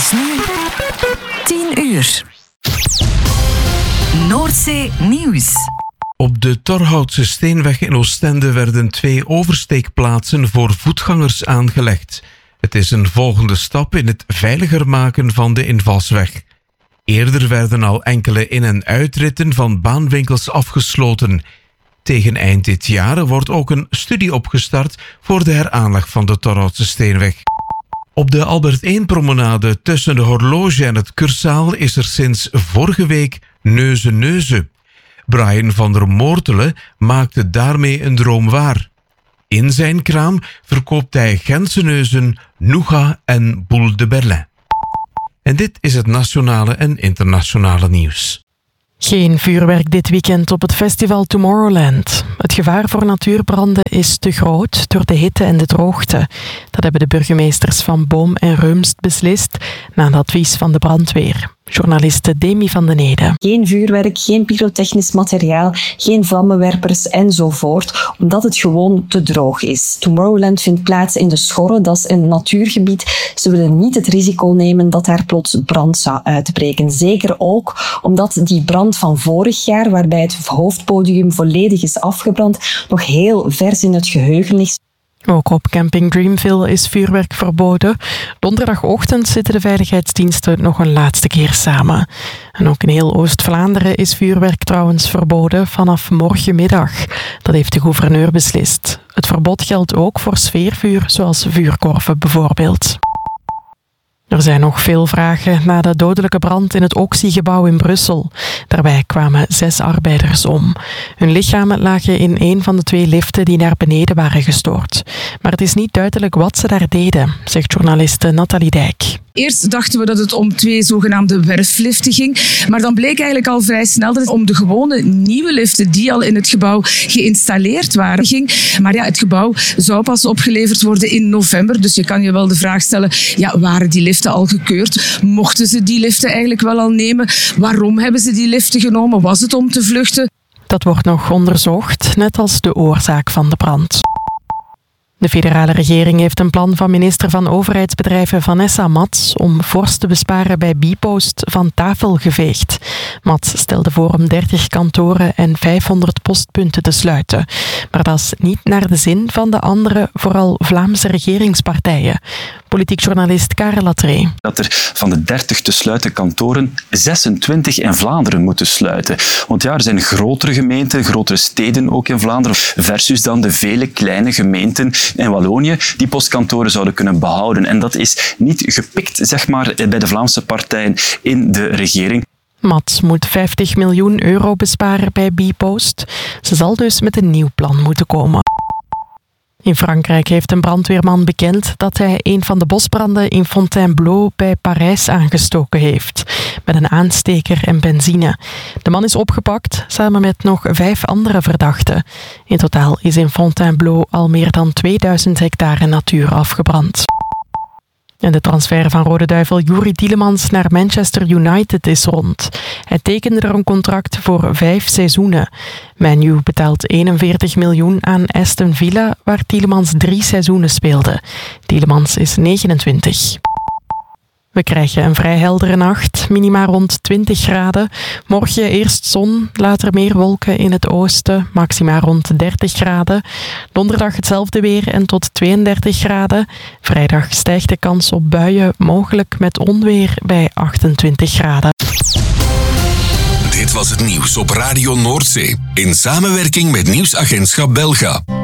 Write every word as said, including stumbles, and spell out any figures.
is nu tien uur. Noordzee Nieuws. Op de Torhoutse Steenweg in Oostende werden twee oversteekplaatsen voor voetgangers aangelegd. Het is een volgende stap in het veiliger maken van de invalsweg. Eerder werden al enkele in- en uitritten van baanwinkels afgesloten. Tegen eind dit jaar wordt ook een studie opgestart voor de heraanleg van de Torhoutse Steenweg. Op de Albert één-promenade tussen de Horloge en het Cursaal is er sinds vorige week neuze-neuze. Brian van der Moortelen maakte daarmee een droom waar. In zijn kraam verkoopt hij Gentseneuzen, Nougat en Boule de Berlin. En dit is het nationale en internationale nieuws. Geen vuurwerk dit weekend op het festival Tomorrowland. Het gevaar voor natuurbranden is te groot door de hitte en de droogte. Dat hebben de burgemeesters van Boom en Reumst beslist na een advies van de brandweer. Journaliste Demi van den Ede. Geen vuurwerk, geen pyrotechnisch materiaal, geen vlammenwerpers enzovoort, omdat het gewoon te droog is. Tomorrowland vindt plaats in de Schorre, dat is een natuurgebied. Ze willen niet het risico nemen dat daar plots brand zou uitbreken. Zeker ook omdat die brand van vorig jaar, waarbij het hoofdpodium volledig is afgebrand, nog heel vers in het geheugen ligt. Ook op camping Dreamville is vuurwerk verboden. Donderdagochtend zitten de veiligheidsdiensten nog een laatste keer samen. En ook in heel Oost-Vlaanderen is vuurwerk trouwens verboden vanaf morgenmiddag. Dat heeft de gouverneur beslist. Het verbod geldt ook voor sfeervuur, zoals vuurkorven bijvoorbeeld. Er zijn nog veel vragen na de dodelijke brand in het Oxy-gebouw in Brussel. Daarbij kwamen zes arbeiders om. Hun lichamen lagen in een van de twee liften die naar beneden waren gestort. Maar het is niet duidelijk wat ze daar deden, zegt journaliste Nathalie Dijk. Eerst dachten we dat het om twee zogenaamde werfliften ging. Maar dan bleek eigenlijk al vrij snel dat het om de gewone nieuwe liften die al in het gebouw geïnstalleerd waren ging. Maar ja, het gebouw zou pas opgeleverd worden in november. Dus je kan je wel de vraag stellen, ja, waren die liften al gekeurd? Mochten ze die liften eigenlijk wel al nemen? Waarom hebben ze die liften genomen? Was het om te vluchten? Dat wordt nog onderzocht, net als de oorzaak van de brand. De federale regering heeft een plan van minister van Overheidsbedrijven Vanessa Mats om fors te besparen bij Bpost van tafel geveegd. Mats stelde voor om dertig kantoren en vijfhonderd postpunten te sluiten. Maar dat is niet naar de zin van de andere, vooral Vlaamse regeringspartijen. Politiek journalist Karel Latree. Dat er van de dertig te sluiten kantoren zesentwintig in Vlaanderen moeten sluiten. Want ja, er zijn grotere gemeenten, grotere steden ook in Vlaanderen, versus dan de vele kleine gemeenten in Wallonië die postkantoren zouden kunnen behouden. En dat is niet gepikt, zeg maar, bij de Vlaamse partijen in de regering. Mats moet vijftig miljoen euro besparen bij Bpost. Ze zal dus met een nieuw plan moeten komen. In Frankrijk heeft een brandweerman bekend dat hij een van de bosbranden in Fontainebleau bij Parijs aangestoken heeft. Met een aansteker en benzine. De man is opgepakt samen met nog vijf andere verdachten. In totaal is in Fontainebleau al meer dan tweeduizend hectare natuur afgebrand. En de transfer van Rode Duivel Youri Tielemans naar Manchester United is rond. Hij tekende er een contract voor vijf seizoenen. Man U betaalt eenenveertig miljoen aan Aston Villa, waar Tielemans drie seizoenen speelde. Tielemans is negenentwintig. We krijgen een vrij heldere nacht, minima rond twintig graden. Morgen eerst zon, later meer wolken in het oosten, maxima rond dertig graden. Donderdag hetzelfde weer en tot tweeëndertig graden. Vrijdag stijgt de kans op buien, mogelijk met onweer bij achtentwintig graden. Dit was het nieuws op Radio Noordzee, in samenwerking met Nieuwsagentschap Belga.